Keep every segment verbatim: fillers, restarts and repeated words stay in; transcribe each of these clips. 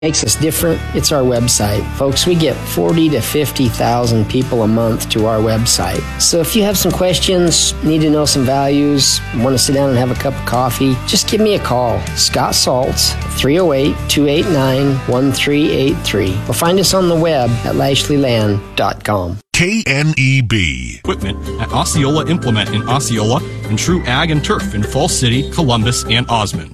Makes us different. It's our website. Folks, we get forty to fifty thousand people a month to our website. So if you have some questions, need to know some values, want to sit down and have a cup of coffee, just give me a call. Scott Saltz, three oh eight, two eight nine, one three eight three. Or find us on the web at lashley land dot com. K N E B. Equipment at Osceola Implement in Osceola and True Ag and Turf in Falls City, Columbus, and Osmond.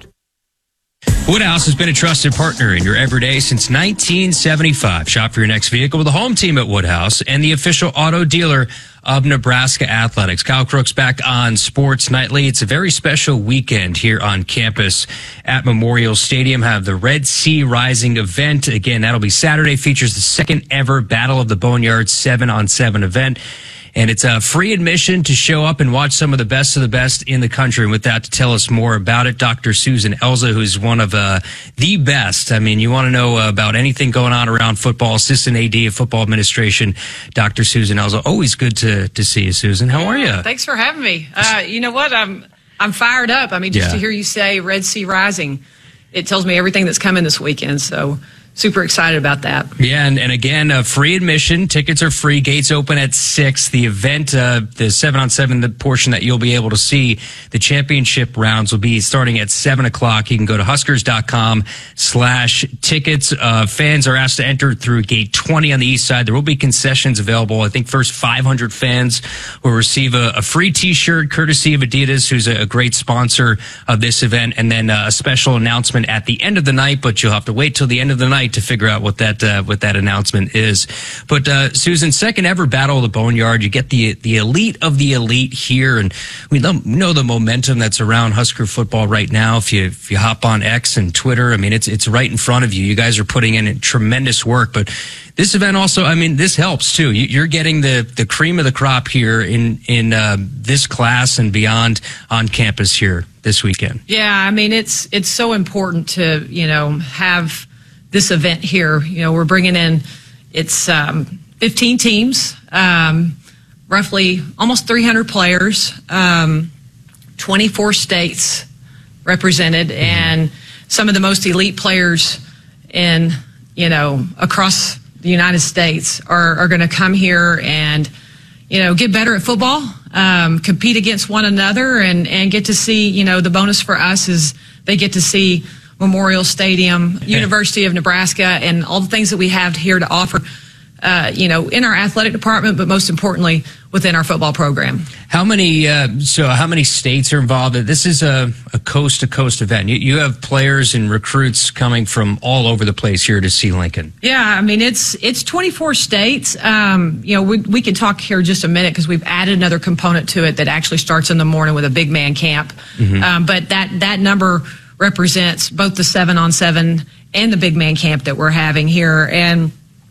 Woodhouse has been a trusted partner in your everyday since nineteen seventy-five. Shop for your next vehicle with the home team at Woodhouse and the official auto dealer of Nebraska Athletics. Kyle Crook's back on Sports Nightly. It's a very special weekend here on campus at Memorial Stadium. Have the Red Sea Rising event. Again, that'll be Saturday. Features the second ever Battle of the Boneyard seven on seven event. And it's a free admission to show up and watch some of the best of the best in the country. And with that, to tell us more about it, Doctor Susan Elza, who's one of uh, the best. I mean, you want to know uh, about anything going on around football, Assistant A D of Football Administration, Doctor Susan Elza. Always good to, to see you, Susan. How are you? Thanks for having me. Uh, you know what? I'm I'm fired up. I mean, just Yeah. to hear you say Red Sea Rising, it tells me everything that's coming this weekend. So super excited about that. Yeah, and, and again, uh, free admission. Tickets are free. Gates open at six. The event, uh, the seven on seven, the portion that you'll be able to see, the championship rounds will be starting at seven o'clock. You can go to Huskers.com slash tickets. Uh, fans are asked to enter through gate twenty on the east side. There will be concessions available. I think first five hundred fans will receive a, a free T-shirt courtesy of Adidas, who's a, a great sponsor of this event, and then uh, a special announcement at the end of the night, but you'll have to wait till the end of the night to figure out what that uh, what that announcement is. But uh, Susan, second ever Battle of the Boneyard. You get the the elite of the elite here, and we know the momentum that's around Husker football right now. If you if you hop on X and Twitter, I mean it's it's right in front of you. You guys are putting in tremendous work, but this event also, I mean, this helps too. You're getting the the cream of the crop here in in uh, this class and beyond on campus here this weekend. Yeah, I mean it's it's so important to you know have this event here. You know, we're bringing in, it's um, fifteen teams, um, roughly almost three hundred players, um, twenty-four states represented, mm-hmm. and some of the most elite players in, you know, across the United States are, are going to come here and, you know, get better at football, um, compete against one another, and, and get to see, you know, the bonus for us is they get to see Memorial Stadium, University of Nebraska, and all the things that we have here to offer, uh, you know, in our athletic department, but most importantly, within our football program. How many, uh, so how many states are involved? This is a, a coast-to-coast event. You, you have players and recruits coming from all over the place here to see Lincoln. Yeah, I mean, it's it's twenty-four states. Um, you know, we, we can talk here just a minute because we've added another component to it that actually starts in the morning with a big man camp. Mm-hmm. Um, but that, that number represents both the seven on seven and the big man camp that we're having here. And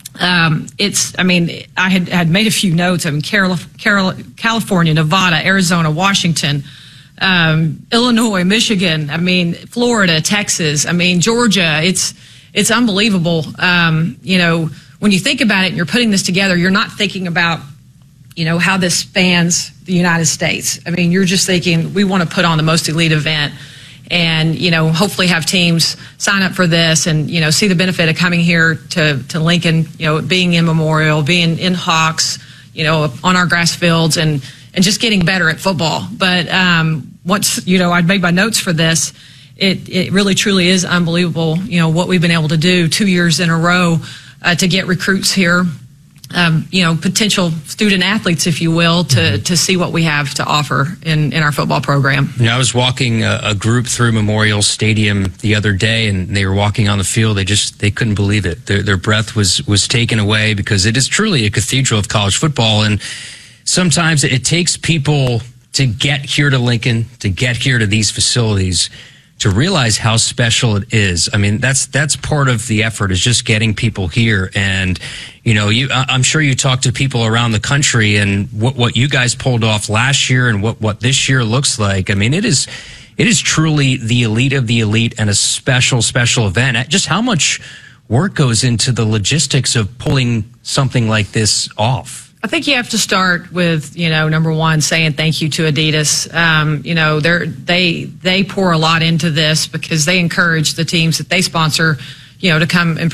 um, it's, I mean, I had, had made a few notes. I mean, Carol, Carol, California, Nevada, Arizona, Washington, um, Illinois, Michigan, I mean, Florida, Texas, I mean, Georgia. It's, it's unbelievable. Um, you know, when you think about it and you're putting this together, you're not thinking about, you know, how this spans the United States. I mean, you're just thinking, we want to put on the most elite event. And, you know, hopefully have teams sign up for this and, you know, see the benefit of coming here to, to Lincoln, you know, being in Memorial, being in Hawks, you know, on our grass fields and, and just getting better at football. But um, once, you know, I'd made my notes for this, it, it really truly is unbelievable, you know, what we've been able to do two years in a row uh, to get recruits here. Um, you know, potential student athletes, if you will, to, mm-hmm. to see what we have to offer in, in our football program. You know, I was walking a, a group through Memorial Stadium the other day, and they were walking on the field. They just they couldn't believe it. Their, their breath was was taken away because it is truly a cathedral of college football. And sometimes it takes people to get here to Lincoln, to get here to these facilities, to realize how special it is. I mean, that's that's part of the effort, is just getting people here. And, you know, you I'm sure you talk to people around the country, and what, what you guys pulled off last year and what, what this year looks like. I mean, it is it is truly the elite of the elite and a special, special event. Just how much work goes into the logistics of pulling something like this off? I think you have to start with, you know, number one, saying thank you to Adidas. Um, you know, they're, they they pour a lot into this because they encourage the teams that they sponsor you know, to come and